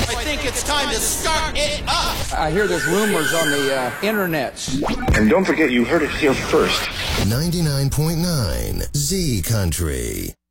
I think it's time to start it up. I hear there's rumors on the internets. And don't forget you heard it here first. 99.9 Z Country.